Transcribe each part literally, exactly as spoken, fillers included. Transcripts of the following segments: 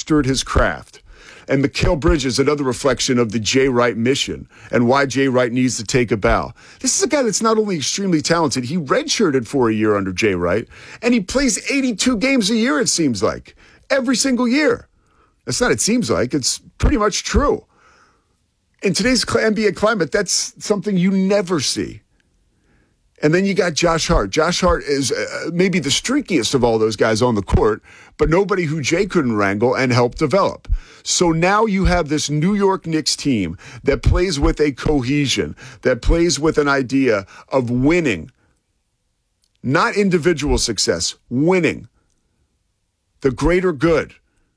mastered his craft. And Mikal Bridges, another reflection of the Jay Wright mission and why Jay Wright needs to take a bow. This is a guy that's not only extremely talented, he redshirted for a year under Jay Wright, and he plays eighty-two games a year, it seems like, every single year. That's not it seems like, it's pretty much true. In today's N B A climate, that's something you never see. And then you got Josh Hart. Josh Hart is uh, maybe the streakiest of all those guys on the court, but nobody who Jay couldn't wrangle and help develop. So now you have this New York Knicks team that plays with a cohesion, that plays with an idea of winning. Not individual success, winning. The greater good.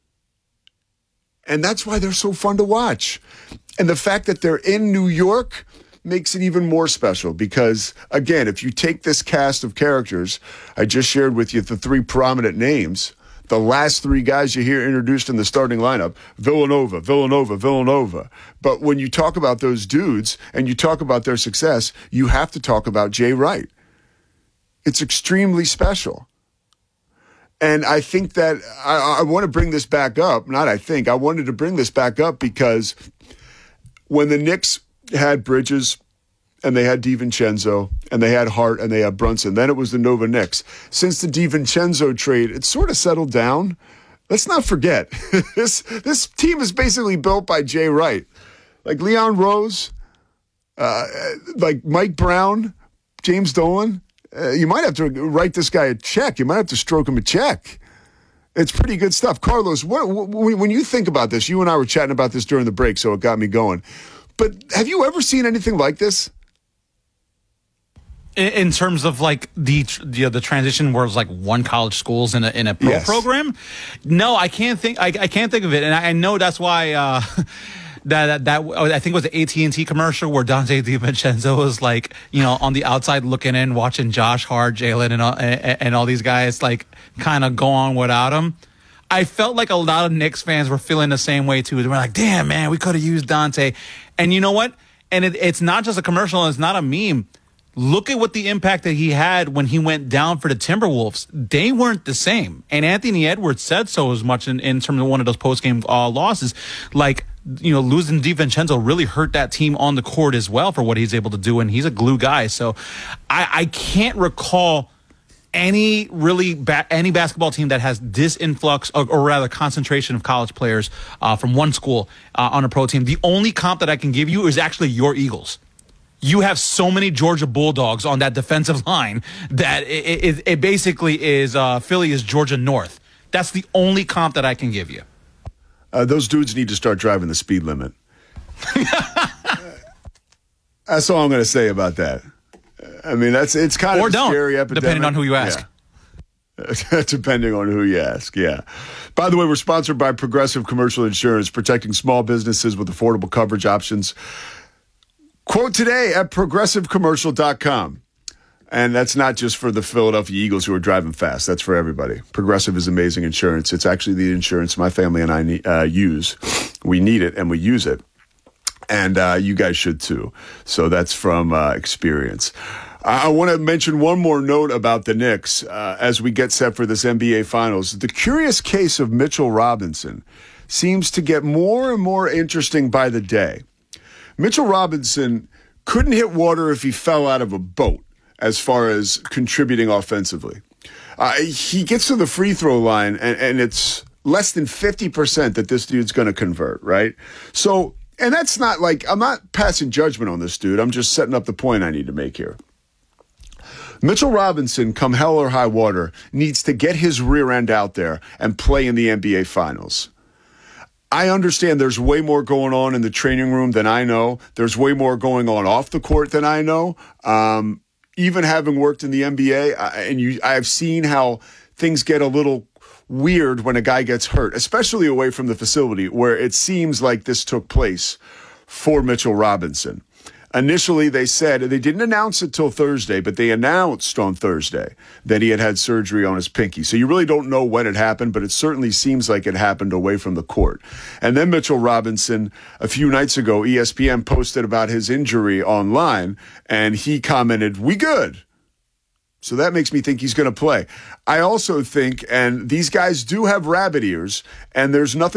And that's why they're so fun to watch. And the fact that they're in New York makes it even more special because, again, if you take this cast of characters, I just shared with you the three prominent names, the last three guys you hear introduced in the starting lineup, Villanova, Villanova, Villanova. But when you talk about those dudes and you talk about their success, you have to talk about Jay Wright. It's extremely special. And I think that I, I want to bring this back up. Not I think. I wanted to bring this back up because when the Knicks had Bridges and they had DiVincenzo and they had Hart and they had Brunson, then it was the Nova Knicks. Since the DiVincenzo trade, it's sort of settled down. Let's not forget, this this team is basically built by Jay Wright. Like Leon Rose, uh, like Mike Brown, James Dolan. Uh, you might have to write this guy a check. You might have to stroke him a check. It's pretty good stuff. Carlos, what, when you think about this, you and I were chatting about this during the break, so it got me going. But have you ever seen anything like this? In, in terms of like the the, the transition where it's like one college schools in a in a pro yes. program? No, I can't think. I, I can't think of it, and I, I know that's why. Uh, That, that that I think it was the A T and T commercial where Dante DiVincenzo was like, you know, on the outside looking in, watching Josh Hart, Jalen, and all, and, and all these guys like kind of go on without him. I felt like a lot of Knicks fans were feeling the same way too. They were like, "Damn, man, we could have used Dante." And you know what? And it, it's not just a commercial; and it's not a meme. Look at what the impact that he had when he went down for the Timberwolves. They weren't the same. And Anthony Edwards said so as much in, in terms of one of those post-game uh, losses. Like, you know, losing DiVincenzo really hurt that team on the court as well for what he's able to do. And he's a glue guy. So I, I can't recall any really ba- any basketball team that has this influx or, or rather concentration of college players uh, from one school uh, on a pro team. The only comp that I can give you is actually your Eagles. You have so many Georgia Bulldogs on that defensive line that it, it, it basically is uh, Philly is Georgia North. That's the only comp that I can give you. Uh, those dudes need to start driving the speed limit. That's all I'm going to say about that. I mean, that's it's kind or of a don't, scary epidemic. Depending on who you ask. Yeah. Depending on who you ask, yeah. By the way, we're sponsored by Progressive Commercial Insurance, protecting small businesses with affordable coverage options. Quote today at progressive commercial dot com. And that's not just for the Philadelphia Eagles who are driving fast. That's for everybody. Progressive is amazing insurance. It's actually the insurance my family and I need, uh, use. We need it and we use it. And uh, you guys should too. So that's from uh, experience. I, I want to mention one more note about the Knicks uh, as we get set for this N B A Finals. The curious case of Mitchell Robinson seems to get more and more interesting by the day. Mitchell Robinson couldn't hit water if he fell out of a boat as far as contributing offensively. Uh, he gets to the free throw line, and, and it's less than fifty percent that this dude's going to convert, right? So, and that's not like, I'm not passing judgment on this dude. I'm just setting up the point I need to make here. Mitchell Robinson, come hell or high water, needs to get his rear end out there and play in the N B A Finals. I understand there's way more going on in the training room than I know. There's way more going on off the court than I know. Um, even having worked in the N B A, I, and you, I've seen how things get a little weird when a guy gets hurt, especially away from the facility, where it seems like this took place for Mitchell Robinson. Initially, they said, they didn't announce it till Thursday, but they announced on Thursday that he had had surgery on his pinky. So you really don't know when it happened, but it certainly seems like it happened away from the court. And then Mitchell Robinson, a few nights ago, E S P N posted about his injury online, and he commented, "We good." So that makes me think he's going to play. I also think, and these guys do have rabbit ears, and there's nothing